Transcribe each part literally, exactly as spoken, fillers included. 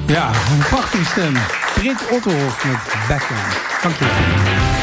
Ja, een prachtige stem. Britt Otterhoff met Background. Dank je wel.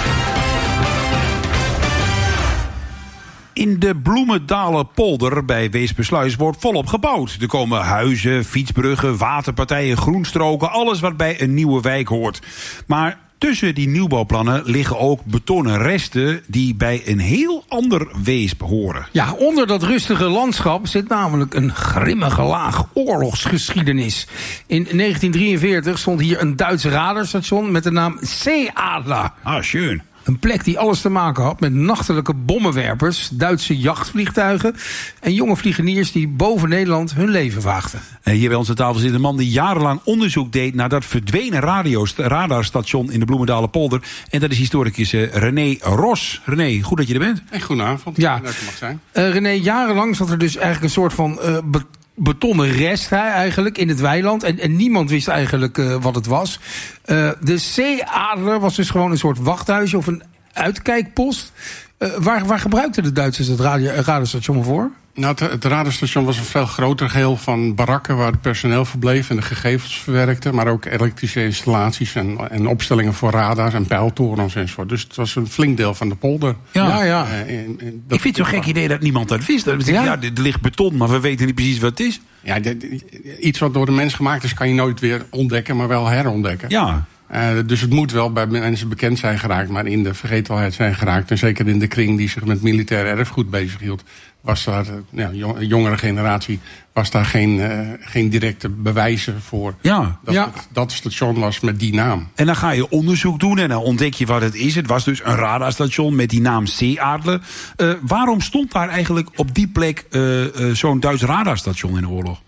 In de Bloemendalenpolder bij Weespersluis wordt volop gebouwd. Er komen huizen, fietsbruggen, waterpartijen, groenstroken, alles wat bij een nieuwe wijk hoort. Maar tussen die nieuwbouwplannen liggen ook betonnen resten die bij een heel ander Weesp horen. Ja, onder dat rustige landschap zit namelijk een grimmige laag oorlogsgeschiedenis. In negentien drieënveertig stond hier een Duits radarstation met de naam Seeadler. Ah, schön. Een plek die alles te maken had met nachtelijke bommenwerpers, Duitse jachtvliegtuigen en jonge vliegeniers die boven Nederland hun leven waagden. En hier bij onze tafel zit een man die jarenlang onderzoek deed naar dat verdwenen radio- radarstation in de Bloemendalenpolder. En dat is historicus uh, René Ros. René, goed dat je er bent. En goedenavond. Ja. Dat mag zijn. Uh, René, jarenlang zat er dus eigenlijk een soort van uh, be- betonnen rest hè, eigenlijk in het weiland. En, en niemand wist eigenlijk uh, wat het was. Uh, de Seeadler was dus gewoon een soort wachthuisje of een uitkijkpost. Uh, waar, waar gebruikten de Duitsers het radio- radarstation voor? Nou, het, het radarstation was een veel groter geheel van barakken waar het personeel verbleef en de gegevens verwerkte. Maar ook elektrische installaties en, en opstellingen voor radars en pijltorens enzovoort. Dus het was een flink deel van de polder. Ja, ja. ja. Uh, in, in, dat, Ik vind het zo'n gek idee dat niemand dat wist. Dat ja? ja, er ligt beton, maar we weten niet precies wat het is. Ja, de, de, iets wat door de mens gemaakt is kan je nooit weer ontdekken, maar wel herontdekken. Ja. Uh, dus het moet wel bij mensen bekend zijn geraakt, maar in de vergetelheid zijn geraakt. En zeker in de kring die zich met militair erfgoed bezighield, was daar, ja, een jongere generatie, was daar geen, uh, geen directe bewijzen voor Ja. dat Ja. het dat station was met die naam. En dan ga je onderzoek doen en dan ontdek je wat het is. Het was dus een radarstation met die naam Seeadler. Uh, waarom stond daar eigenlijk op die plek uh, uh, zo'n Duits radarstation in de oorlog?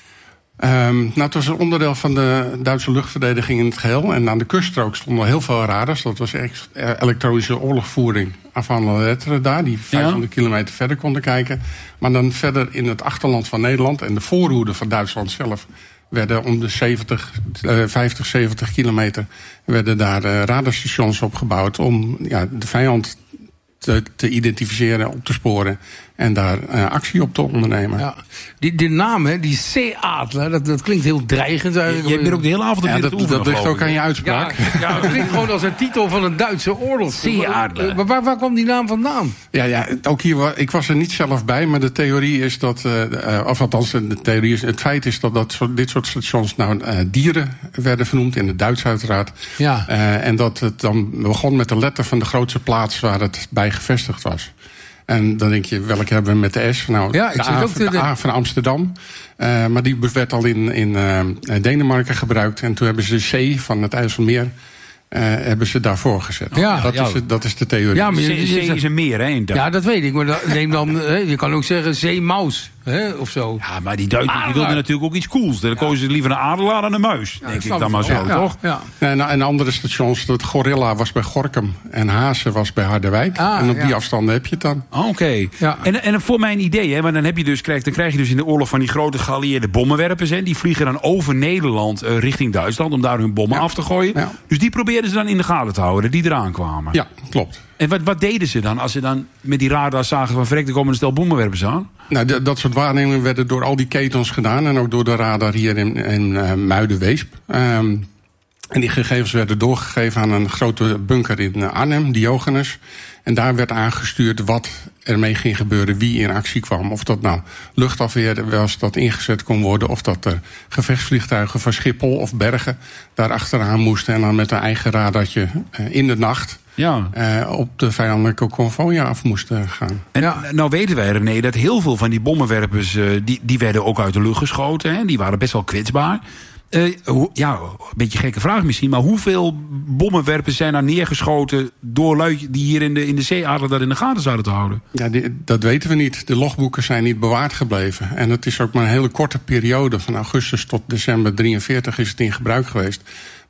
Um, nou, het was een onderdeel van de Duitse luchtverdediging in het geheel. En aan de kuststrook stonden heel veel radars. Dat was echt elektronische oorlogvoering avant la lettre daar, die vijfhonderd ja. kilometer verder konden kijken. Maar dan verder in het achterland van Nederland en de voorhoede van Duitsland zelf werden om de zeventig, uh, vijftig, zeventig kilometer werden daar uh, radarstations opgebouwd om ja, de vijand te, te identificeren, op te sporen en daar uh, actie op te ondernemen. Ja. Die, die naam, hè, die Seeadler, dat, dat klinkt heel dreigend. Je, je bent ook de hele avond op ja, dit dat, oefenen, dat ligt ook aan je uitspraak. Ja, ja, het klinkt gewoon als een titel van een Duitse oorlog. Seeadler. Maar waar, waar kwam die naam vandaan? Ja, ja, ook hier, ik was er niet zelf bij, maar de theorie is dat, uh, of althans de theorie is, het feit is dat, dat soort, dit soort stations nou uh, dieren werden vernoemd, in het Duits uiteraard. Ja. Uh, en dat het dan begon met de letter van de grootste plaats waar het bij gevestigd was. En dan denk je, welke hebben we met de S? Nou, ja, ik de, A, de, de A van Amsterdam. Uh, maar die werd al in, in uh, Denemarken gebruikt. En toen hebben ze de C van het IJsselmeer Uh, hebben ze daarvoor gezet. Ja, dat, ja. Is het, dat is de theorie. Ja, maar Zee is een meer, hè? In ja, dat weet ik. Maar dan, neem dan, je kan ook zeggen zeemaus, hè, of zo. Ja, maar die Duitsers die wilden natuurlijk ook iets cools. Dan kozen ze liever een adelaar dan een muis, Ja, denk ik dan maar zo, ja, toch? Ja. En, en andere stations, dat Gorilla was bij Gorinchem en Hazen was bij Harderwijk. Ah, en op ja. die afstanden heb je het dan. Oké. Okay. Ja. En, en voor mijn idee, hè, maar dan, heb je dus, krijg, dan krijg je dus in de oorlog van die grote geallieerde bommenwerpers. Hè, die vliegen dan over Nederland uh, richting Duitsland om daar hun bommen Ja. af te gooien. Ja. Dus die probeerden ze dan in de gaten te houden, die eraan kwamen. Ja, klopt. En wat, wat deden ze dan als ze dan met die radar zagen van verrek, er komen een stel bommenwerpers aan? Nou, d- dat soort waarnemingen werden door al die ketens gedaan. En ook door de radar hier in, in uh, Muiden-Weesp. Um, en die gegevens werden doorgegeven aan een grote bunker in uh, Arnhem, Diogenes. En daar werd aangestuurd wat ermee ging gebeuren, wie in actie kwam. Of dat nou luchtafweer was dat ingezet kon worden, of dat er gevechtsvliegtuigen van Schiphol of Bergen daar achteraan moesten en dan met een eigen radartje uh, in de nacht Ja. Uh, op de vijandelijke konvooien af moesten gaan. En Ja. nou weten wij, René, dat heel veel van die bommenwerpers, uh, die, die werden ook uit de lucht geschoten. Hè? Die waren best wel kwetsbaar. Uh, hoe, ja, een beetje een gekke vraag misschien, maar hoeveel bommenwerpers zijn er neergeschoten door lui die hier in de, in de Seeadler dat in de gaten zouden te houden? Ja, die, dat weten we niet. De logboeken zijn niet bewaard gebleven. En het is ook maar een hele korte periode. Van augustus tot december drieënveertig is het in gebruik geweest.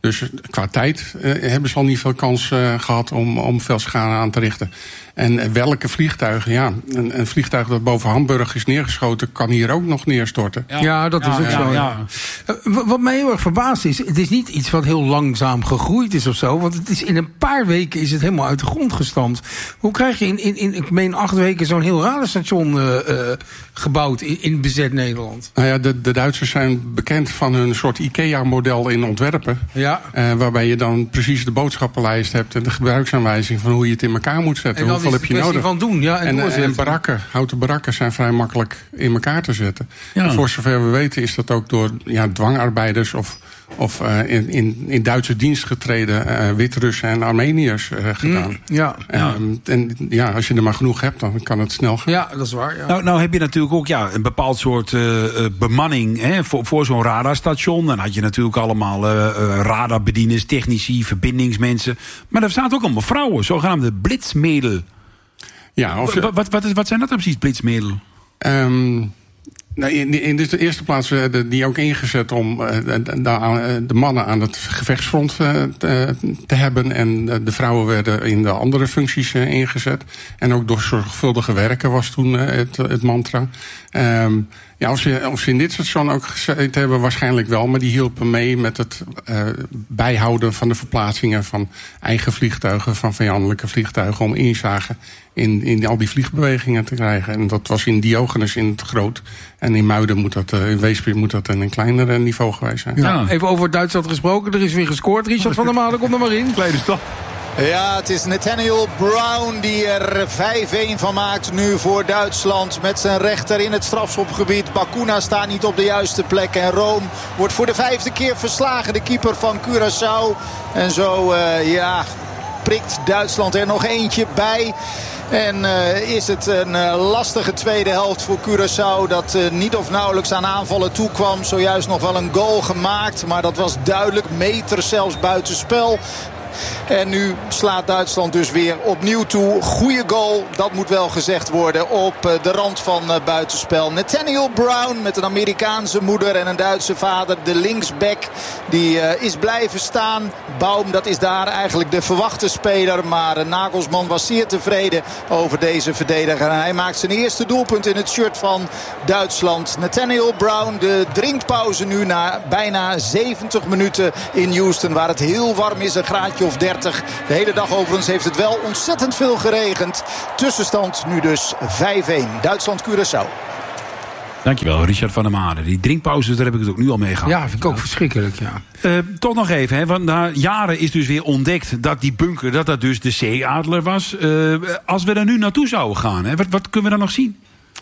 Dus qua tijd uh, hebben ze al niet veel kans uh, gehad om, om veel schade aan te richten. En uh, welke vliegtuigen? Ja, een, een vliegtuig dat boven Hamburg is neergeschoten kan hier ook nog neerstorten. Ja, ja dat is ja, ook ja, zo. Ja. Uh, wat mij heel erg verbaast is, het is niet iets wat heel langzaam gegroeid is of zo. Want het is in een paar weken is het helemaal uit de grond gestampt. Hoe krijg je in, in, in ik meen acht weken zo'n heel radarstation uh, uh, gebouwd in, in bezet Nederland? Nou ja, de, de Duitsers zijn bekend van hun soort IKEA-model in ontwerpen. Ja. Uh, waarbij je dan precies de boodschappenlijst hebt en de gebruiksaanwijzing van hoe je het in elkaar moet zetten. Hoeveel heb je nodig? Van doen, ja, en, en, en barakken, houten barakken zijn vrij makkelijk in elkaar te zetten. Ja. Voor zover we weten is dat ook door ja, dwangarbeiders of, of uh, in, in, in Duitse dienst getreden uh, Wit-Russen en Armeniërs uh, gedaan. Mm, ja. Ja. Um, en ja, als je er maar genoeg hebt, dan kan het snel gaan. Ja, dat is waar. Ja. Nou, nou heb je natuurlijk ook ja, een bepaald soort uh, bemanning hè, voor, voor zo'n radarstation. Dan had je natuurlijk allemaal uh, radarbedieners, technici, verbindingsmensen. Maar daar zaten ook allemaal vrouwen, zogenaamde blitzmedel. Ja, of, wat, wat, wat, wat zijn dat dan precies, blitzmedel? Um, nou, in, in de eerste plaats werden die ook ingezet om uh, de, de mannen aan het gevechtsfront uh, te, te hebben. En de vrouwen werden in de andere functies uh, ingezet. En ook door zorgvuldige werken was toen uh, het, het mantra. Um, Ja, of ze, of ze in dit station ook gezeten hebben, waarschijnlijk wel. Maar die hielpen mee met het uh, bijhouden van de verplaatsingen van eigen vliegtuigen, van vijandelijke vliegtuigen, om inzage in, in al die vliegbewegingen te krijgen. En dat was in Diogenes in het groot. En in Muiden moet dat, uh, in Weesp moet dat in een kleiner niveau geweest zijn. Ja. Ja. Even over Duitsland gesproken, er is weer gescoord. Richard van der Made, kom er maar in. Kleine stap. Ja, het is Nathaniel Brown die er vijf-een van maakt nu voor Duitsland. Met zijn rechter in het strafschopgebied. Bakuna staat niet op de juiste plek. En Room wordt voor de vijfde keer verslagen. De keeper van Curaçao. En zo, uh, ja, prikt Duitsland er nog eentje bij. En uh, is het een uh, lastige tweede helft voor Curaçao. Dat uh, niet of nauwelijks aan aanvallen toekwam. Zojuist nog wel een goal gemaakt. Maar dat was duidelijk. Meters zelfs buitenspel. En nu slaat Duitsland dus weer opnieuw toe. Goeie goal, dat moet wel gezegd worden, op de rand van buitenspel. Nathaniel Brown met een Amerikaanse moeder en een Duitse vader. De linksback die uh, is blijven staan. Baum, dat is daar eigenlijk de verwachte speler. Maar Nagelsman was zeer tevreden over deze verdediger. En hij maakt zijn eerste doelpunt in het shirt van Duitsland. Nathaniel Brown, de drinkpauze nu na bijna zeventig minuten in Houston. Waar het heel warm is, een graadje of dertig. De hele dag overigens heeft het wel ontzettend veel geregend. Tussenstand nu dus vijf-een. Duitsland-Curaçao. Dankjewel, Richard van der Made. Die drinkpauzes, daar heb ik het ook nu al mee gehad. Ja, vind ik ook verschrikkelijk, ja. Uh, toch nog even, hè, want na jaren is dus weer ontdekt dat die bunker, dat dat dus de Zeeadler was. Uh, als we daar nu naartoe zouden gaan, hè, wat, wat kunnen we dan nog zien?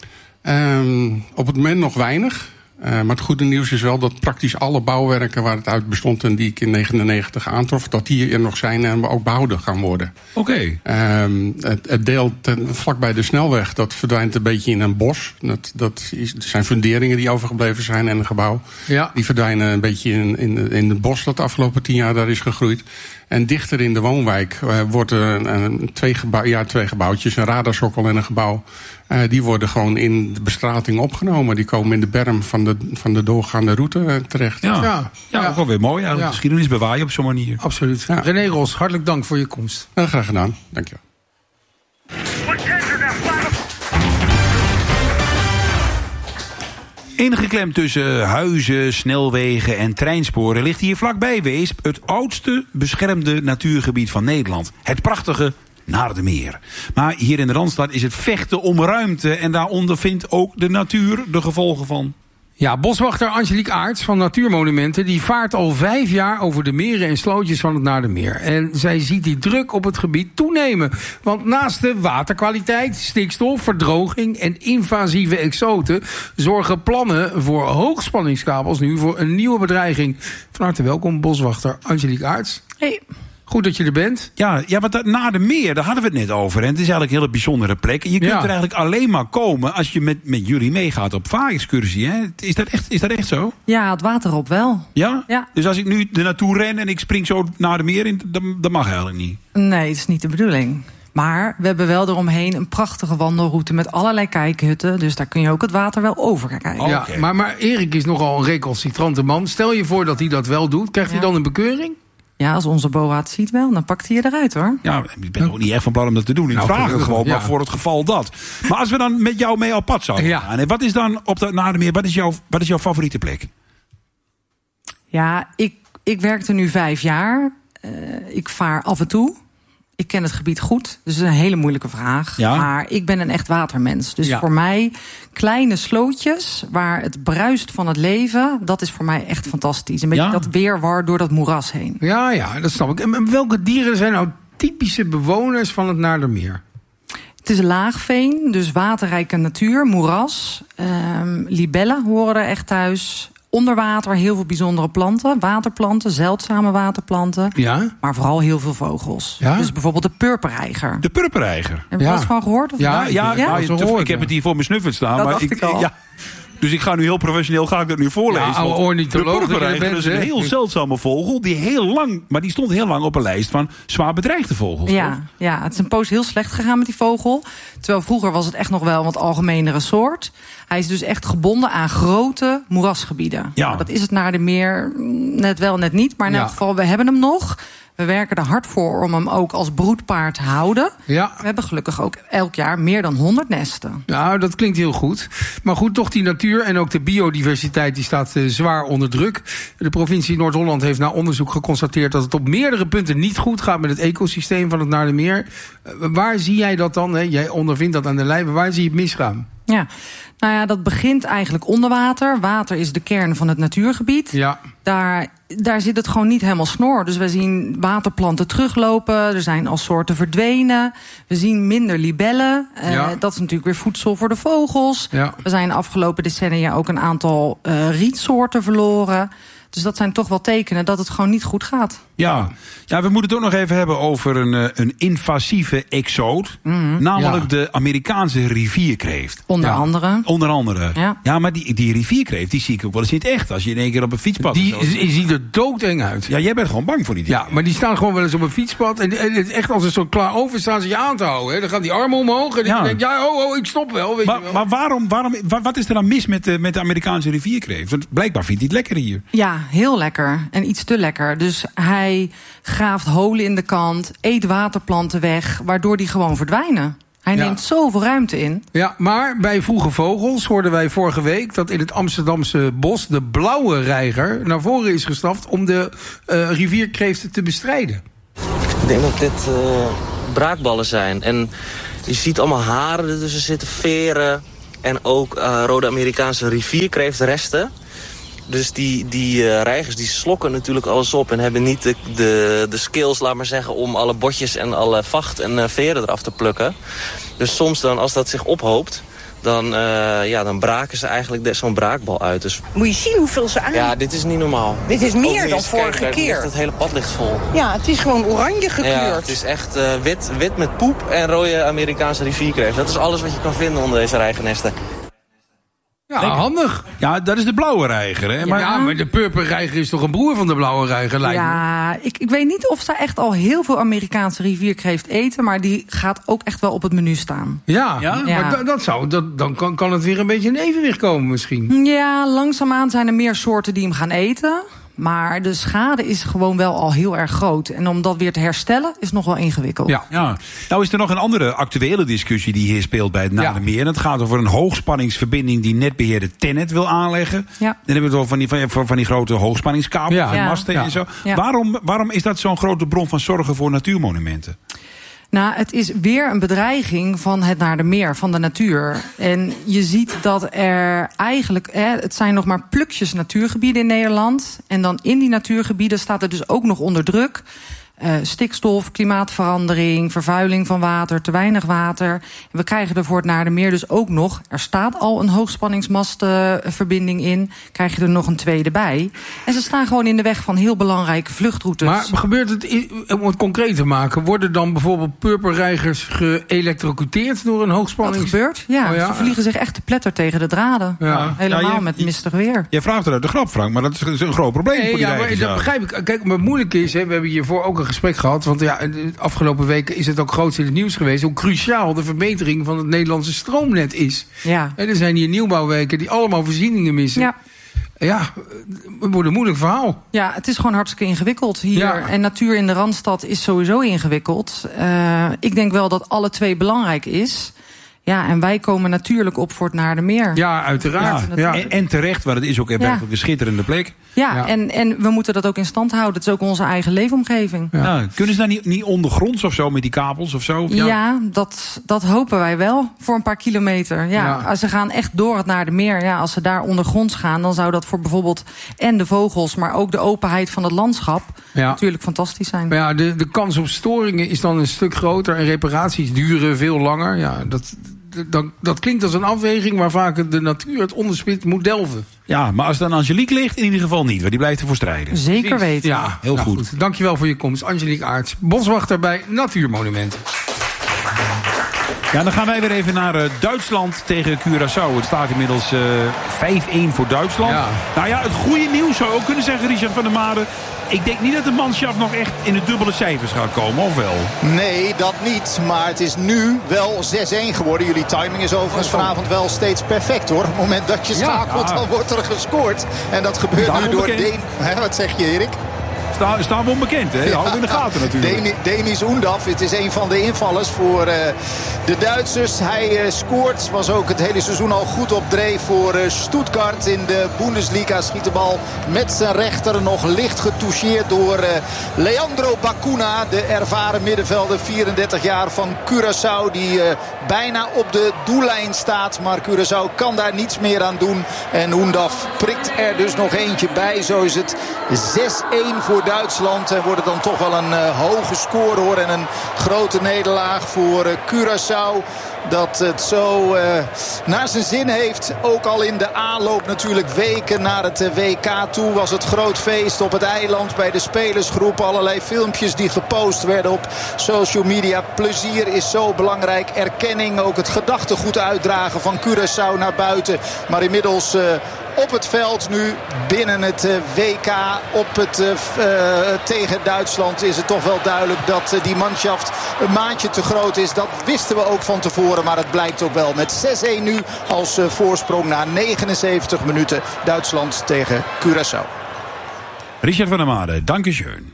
Um, op het moment nog weinig. Uh, maar het goede nieuws is wel dat praktisch alle bouwwerken waar het uit bestond en die ik in negentien negenennegentig aantrof, dat die er nog zijn en ook behouden gaan worden. Oké. Okay. Um, het, het deel ten, vlakbij de snelweg, dat verdwijnt een beetje in een bos. Dat, dat is, zijn funderingen die overgebleven zijn en een gebouw. Ja. Die verdwijnen een beetje in, in, in het bos dat de afgelopen tien jaar daar is gegroeid. En dichter in de woonwijk uh, wordt er een, een, twee, gebouw, ja, twee gebouwtjes, een radarsokkel en een gebouw. Uh, die worden gewoon in de bestrating opgenomen. Die komen in de berm van de, van de doorgaande route uh, terecht. Ja, ja, ja, ook wel weer mooi. Ja. Ja. Geschiedenis bewaaien op zo'n manier. Absoluut. Ja. René Ros, hartelijk dank voor je komst. Uh, graag gedaan. Dank je wel. Ingeklemd tussen huizen, snelwegen en treinsporen ligt hier vlakbij Weesp het oudste beschermde natuurgebied van Nederland. Het prachtige Naardermeer. Maar hier in de Randstad is het vechten om ruimte en daar ondervindt ook de natuur de gevolgen van. Ja, boswachter Angelique Aerts van Natuurmonumenten die vaart al vijf jaar over de meren en slootjes van het Naardermeer. En zij ziet die druk op het gebied toenemen. Want naast de waterkwaliteit, stikstof, verdroging en invasieve exoten zorgen plannen voor hoogspanningskabels nu voor een nieuwe bedreiging. Van harte welkom, boswachter Angelique Aerts. Hey. Goed dat je er bent. Ja, ja, want Naardermeer, daar hadden we het net over. En het is eigenlijk een hele bijzondere plek. En je kunt ja. er eigenlijk alleen maar komen als je met, met jullie meegaat op vaarexcursie. Hè? Is dat echt, is dat echt zo? Ja, het water op wel. Ja? Ja. Dus als ik nu er naartoe ren en ik spring zo Naardermeer in, dan, dat mag eigenlijk niet? Nee, dat is niet de bedoeling. Maar we hebben wel eromheen een prachtige wandelroute met allerlei kijkhutten. Dus daar kun je ook het water wel over kijken. Ja, okay. maar, maar Erik is nogal een recalcitrante man. Stel je voor dat hij dat wel doet. Krijgt ja. hij dan een bekeuring? Ja, als onze BOA het ziet wel, dan pakt hij je eruit, hoor. Ja, ik ben ook niet echt van plan om dat te doen. Ik Nou, vraag het gewoon, ja. maar voor het geval dat. Maar als we dan met jou mee op pad zouden Ja. gaan. En wat is dan op de Naardermeer, wat is jouw, wat is jouw favoriete plek? Ja, ik, ik werk er nu vijf jaar. Uh, ik vaar af en toe. Ik ken het gebied goed, dus het is een hele moeilijke vraag. Ja. Maar ik ben een echt watermens. Dus Ja. voor mij, kleine slootjes waar het bruist van het leven, dat is voor mij echt fantastisch. Een beetje Ja. dat weerwar door dat moeras heen. Ja, ja, dat snap ik. En welke dieren zijn nou typische bewoners van het Naardermeer? Het is laagveen, dus waterrijke natuur, moeras. Um, libellen horen er echt thuis. Onder water heel veel bijzondere planten. Waterplanten, zeldzame waterplanten. Ja? Maar vooral heel veel vogels. Ja? Dus bijvoorbeeld de purperreiger. De purperreiger. Heb je Ja. er eens van gehoord? Of Ja, niet? Ja, Ja? nou, zo te- hoor ik, ik heb ja. het hier voor mijn snuffert staan. Dat maar dacht ik al. Ja, dus ik ga nu heel professioneel ga ik dat nu voorlezen. Ja, oude want ornitholoog de dat je purperreiger bent, is een hè? heel zeldzame vogel. Die heel lang, maar die stond heel lang op een lijst van zwaar bedreigde vogels. toch? Ja, ja, het is een poos heel slecht gegaan met die vogel. Terwijl vroeger was het echt nog wel een wat algemenere soort. Hij is dus echt gebonden aan grote moerasgebieden. Ja. Nou, dat is het Naardermeer net wel, net niet. Maar in Ja. elk geval, we hebben hem nog. We werken er hard voor om hem ook als broedpaard te houden. Ja. We hebben gelukkig ook elk jaar meer dan honderd nesten. Nou, dat klinkt heel goed. Maar goed, toch die natuur en ook de biodiversiteit die staat uh, zwaar onder druk. De provincie Noord-Holland heeft na onderzoek geconstateerd dat het op meerdere punten niet goed gaat met het ecosysteem van het Naardermeer. Uh, waar zie jij dat dan? Hè? Jij ondervindt dat aan de lijve. Waar zie je het misgaan? Ja, nou ja, dat begint eigenlijk onder water. Water is de kern van het natuurgebied. Ja. Daar, daar zit het gewoon niet helemaal snor. Dus we zien waterplanten teruglopen. Er zijn al soorten verdwenen. We zien minder libellen. Uh, Ja. Dat is natuurlijk weer voedsel voor de vogels. Ja. We zijn de afgelopen decennia ook een aantal uh, rietsoorten verloren. Dus dat zijn toch wel tekenen dat het gewoon niet goed gaat. Ja. ja, we moeten het ook nog even hebben over een, eh, een invasieve exoot. Mm-hmm. Namelijk Ja. de Amerikaanse rivierkreeft. Onder Ja. andere. Onder andere. Ja. ja, maar die, die rivierkreeft die zie ik ook wel eens in het echt. Als je in één keer op een fietspad... Die of zo- die ziet er doodeng uit. Ja, jij bent gewoon bang voor die dingen. Ja, maar die staan gewoon wel eens op een fietspad. En, en het is echt als een soort klaar over staan ze je aan te houden. Hè. Dan gaan die armen omhoog. En Ja. je denkt, ja, oh, oh, ik stop wel. Weet je Maar, wel. maar waarom, waarom, wa- wat is er dan mis met de, met de Amerikaanse rivierkreeft? Want blijkbaar vindt hij het lekker hier. Ja, heel lekker. En iets te lekker. Dus hij graaft holen in de kant, eet waterplanten weg, waardoor die gewoon verdwijnen. Hij Ja. neemt zoveel ruimte in. Ja, maar bij Vroege Vogels hoorden wij vorige week dat in het Amsterdamse bos de blauwe reiger naar voren is gestapt om de uh, rivierkreeften te bestrijden. Ik denk dat dit uh, braakballen zijn. En je ziet allemaal haren ertussen zitten, veren en ook uh, rode Amerikaanse rivierkreeftresten. Dus die, die uh, reigers die slokken natuurlijk alles op en hebben niet de, de, de skills, laat maar zeggen, om alle botjes en alle vacht en uh, veren eraf te plukken. Dus soms dan, als dat zich ophoopt, dan, uh, ja, dan braken ze eigenlijk zo'n braakbal uit. Dus, moet je zien hoeveel ze aan... ja, dit is niet normaal. Dit is meer Ook dan eens vorige kijken, keer. ligt het hele pad ligt vol. Ja, het is gewoon oranje gekleurd. Ja, het is echt uh, wit, wit met poep en rode Amerikaanse rivierkreeft. Dat is alles wat je kan vinden onder deze reigernesten. Ja, handig. Ja, dat is de blauwe reiger. Hè? Maar, Ja, maar de purperreiger is toch een broer van de blauwe reiger, lijkt me. Ja, ik, ik weet niet of ze echt al heel veel Amerikaanse rivierkreeft eten, maar die gaat ook echt wel op het menu staan. Ja, Ja? maar Ja. dat, dat zou, dat, dan kan, kan het weer een beetje in evenwicht komen misschien. Ja, langzaamaan zijn er meer soorten die hem gaan eten. Maar de schade is gewoon wel al heel erg groot. En om dat weer te herstellen is nog wel ingewikkeld. Ja. Ja. Nou is er nog een andere actuele discussie die hier speelt bij het Naardermeer. En dat gaat over een hoogspanningsverbinding die netbeheerder Tennet wil aanleggen. Ja. Dan hebben we het over van die, van, van die grote hoogspanningskabels Ja. en Ja. masten Ja. en zo. Ja. Waarom, waarom is dat zo'n grote bron van zorgen voor natuurmonumenten? Nou, het is weer een bedreiging van het Naardermeer, van de natuur. En je ziet dat er eigenlijk, hè, het zijn nog maar plukjes natuurgebieden in Nederland. En dan in die natuurgebieden staat er dus ook nog onder druk Uh, stikstof, klimaatverandering, vervuiling van water, te weinig water. En we krijgen er voor het Naardermeer dus ook nog, er staat al een hoogspanningsmastverbinding in, krijg je er nog een tweede bij. En ze staan gewoon in de weg van heel belangrijke vluchtroutes. Maar gebeurt het, om het concreet te maken, worden dan bijvoorbeeld purperreigers geëlektrocuteerd door een Wat hoogspanning? gebeurt? Ja, Oh ja? ze vliegen zich echt te pletter tegen de draden. Ja. Helemaal Ja, je- met je- mistig weer. Jij vraagt eruit de grap, Frank, maar dat is een groot probleem Nee, voor die ja, maar reigers. dat ja. begrijp ik. Kijk, maar het moeilijke is, hè, we hebben hiervoor ook een gesprek gehad. Want ja, de afgelopen weken is het ook groot in het nieuws geweest hoe cruciaal de verbetering van het Nederlandse stroomnet is. Ja. En er zijn hier nieuwbouwwijken die allemaal voorzieningen missen. Ja. Ja, het wordt een moeilijk verhaal. Ja, het is gewoon hartstikke ingewikkeld hier. Ja. En natuur in de Randstad is sowieso ingewikkeld. Uh, ik denk wel dat alle twee belangrijk is. Ja, en wij komen natuurlijk op voor het Naardermeer. Ja, uiteraard. Ja, ja. En, en terecht, want het is ook echt Ja. een schitterende plek. Ja, Ja. En, en we moeten dat ook in stand houden. Het is ook onze eigen leefomgeving. Ja. Ja, kunnen ze daar niet, niet ondergronds of zo met die kabels of zo? Ja, dat, dat hopen wij wel voor een paar kilometer. Ja, Ja. Als ze gaan echt door het Naardermeer. Ja, als ze daar ondergronds gaan, dan zou dat voor bijvoorbeeld en de vogels, maar ook de openheid van het landschap Ja. natuurlijk fantastisch zijn. Maar ja, de, de kans op storingen is dan een stuk groter en reparaties duren veel langer. Ja, dat, dat, dat klinkt als een afweging waar vaak de natuur het onderspit moet delven. Ja, maar als het aan Angelique ligt, in ieder geval niet. Want die blijft ervoor strijden. Zeker weten. Ja, heel nou goed. Dankjewel voor je komst, Angelique Aerts, boswachter bij Natuurmonumenten. Ja, dan gaan wij weer even naar uh, Duitsland tegen Curaçao. Het staat inmiddels uh, vijf-één voor Duitsland. Ja. Nou ja, het goede nieuws zou ook kunnen zeggen, Richard van der Made. Ik denk niet dat de manschaft nog echt in de dubbele cijfers gaat komen, of wel? Nee, dat niet. Maar het is nu wel zes-één geworden. Jullie timing is overigens vanavond wel steeds perfect, hoor. Op het moment dat je schakelt, Ja. dan wordt er gescoord. En dat gebeurt Daarom nu door bekend. Deen. Hè, wat zeg je, Erik? Sta, staan we onbekend, hè? Dat houden we in de gaten natuurlijk. Deni- Denis Oendaf, het is een van de invallers voor uh, de Duitsers. Hij uh, scoort, was ook het hele seizoen al goed op dreef voor uh, Stuttgart in de Bundesliga. Schiet de bal met zijn rechter nog licht getoucheerd door uh, Leandro Bacuna. De ervaren middenvelder, vierendertig jaar van Curaçao. Die uh, bijna op de doellijn staat. Maar Curaçao kan daar niets meer aan doen. En Oendaf prikt er dus nog eentje bij. Zo is het zes-één voor Duitsland. En wordt het dan toch wel een uh, hoge score, hoor. En een grote nederlaag voor uh, Curaçao. Dat het zo uh, naar zijn zin heeft. Ook al in de aanloop natuurlijk weken naar het uh, W K toe was het groot feest op het eiland bij de spelersgroep. Allerlei filmpjes die gepost werden op social media. Plezier is zo belangrijk. Erkenning, ook het gedachtegoed uitdragen van Curaçao naar buiten. Maar inmiddels uh, op het veld nu binnen het uh, W K op het, uh, uh, tegen Duitsland is het toch wel duidelijk dat uh, die manschaft een maandje te groot is. Dat wisten we ook van tevoren. Maar het blijkt ook wel met zes-één nu als uh, voorsprong na negenenzeventig minuten Duitsland tegen Curaçao. Richard van der Made, dank u schön.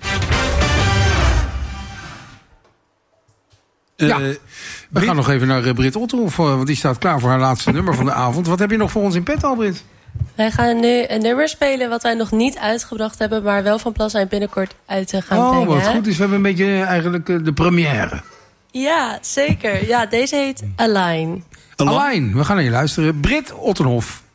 Ja. Uh, We gaan nog even naar uh, Britt Otterhoff, uh, want die staat klaar voor haar laatste nummer van de avond. Wat heb je nog voor ons in pet al, Britt? Wij gaan nu een nummer spelen wat wij nog niet uitgebracht hebben, maar wel van plan zijn binnenkort uit te gaan oh, brengen. wat goed is. We hebben een beetje uh, eigenlijk uh, de première. Ja, zeker. Ja, deze heet Align. Align, we gaan naar je luisteren. Britt Otterhoff.